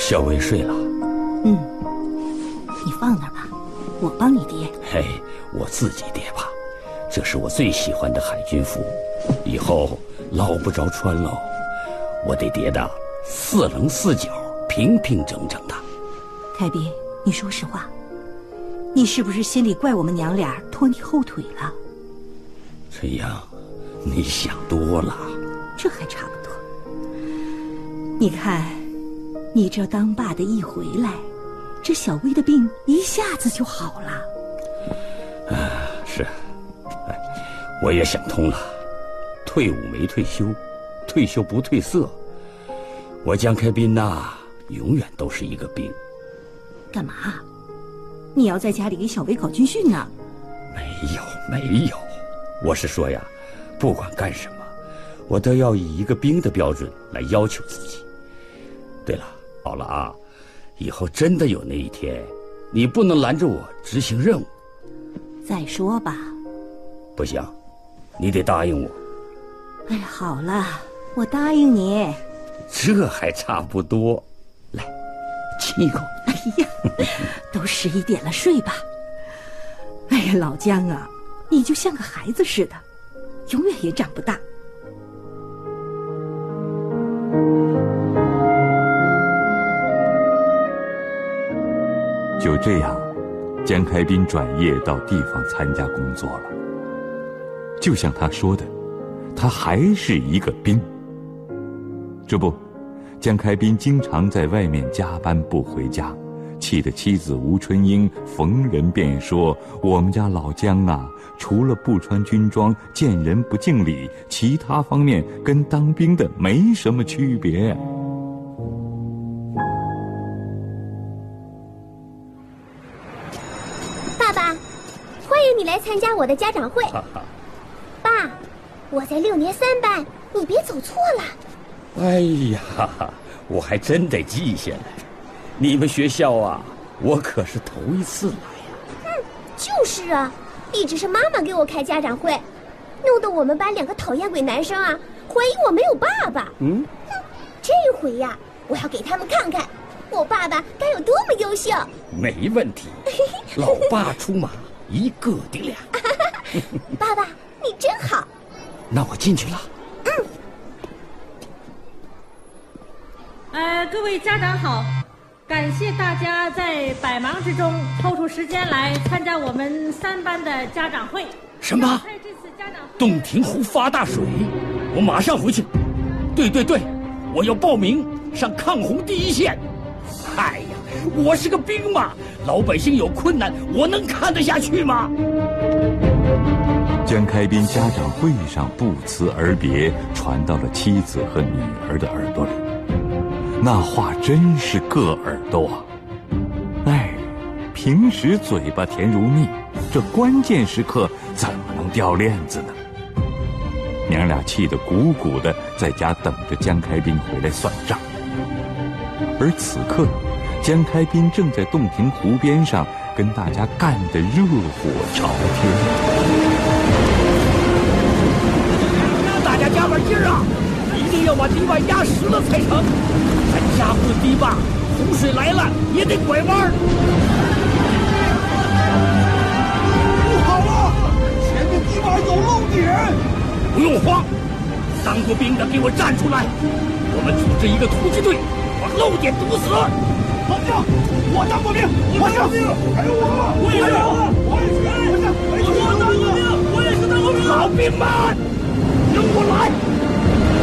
小薇睡了。 你放那儿吧，我帮你叠。 嘿，我自己叠吧，这是我最喜欢的海军服，以后捞不着穿喽。我得叠的4棱4角，平平整整的。 开斌，你说实话，你是不是心里怪我们娘俩拖你后腿了？ 春阳，你想多了。 这还差不多。你看，你这当爸的一回来，这小薇的病一下子就好了。 是，我也想通了，退伍没退休，退休不褪色。我江开斌呐，永远都是一个兵。 干嘛？你要在家里给小薇搞军训呢？ 没有，我是说呀，不管干什么，我都要以一个兵的标准来要求自己。对了，好了啊，以后真的有那一天，你不能拦着我执行任务。 再说吧。 不行，你得答应我。 哎，好了，我答应你。 这还差不多。来，亲一口。 哎呀，都11点了，睡吧。哎呀，老姜啊，你就像个孩子似的，永远也长不大。 就这样，江开斌转业到地方参加工作了。就像他说的，他还是一个兵。这不，江开斌经常在外面加班不回家，气得妻子吴春英逢人便说：“我们家老姜啊，除了不穿军装、见人不敬礼，其他方面跟当兵的没什么区别。” 爸爸，欢迎你来参加我的家长会。爸，我在6年3班，你别走错了。 哎呀，我还真得记下来。你们学校啊，我可是头一次来呀。 就是啊，一直是妈妈给我开家长会，弄得我们班2个讨厌鬼男生啊，怀疑我没有爸爸。这回呀，我要给他们看看，我爸爸该有多么优秀。 没问题，老爸出马，一个顶俩。 爸爸，你真好。 那我进去了。 各位家长好，感谢大家在百忙之中抽出时间来参加我们3班的家长会。 什么？洞庭湖发大水，我马上回去。对，我要报名上抗洪第一线。哎呀，我是个兵嘛，老百姓有困难，我能看得下去吗？ 江开斌家长会上不辞而别传到了妻子和女儿的耳朵里，那话真是硌耳朵啊！哎，平时嘴巴甜如蜜，这关键时刻怎么能掉链子呢？娘俩气得鼓鼓的，在家等着江开斌回来算账。而此刻，江开斌正在洞庭湖边上跟大家干得热火朝天。 大家加把劲儿啊！一定要把堤坝压实了才成。咱加固堤坝，洪水来了也得拐弯。 不好了，前面堤坝有漏点。 不用慌，当过兵的给我站出来！我们组织一个突击队，把漏点堵死。 老姜，我当过兵，我当过兵，还有我也是，我当过兵，我也是当过兵。 老兵们，跟我来！